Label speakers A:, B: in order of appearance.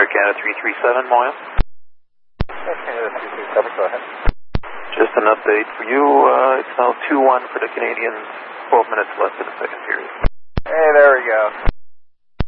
A: Canada 337, Moya.
B: Canada 337, go ahead.
A: Just an update for you. It's now 2-1 for the Canadians, 12 minutes left in the second period.
B: Hey, there we go.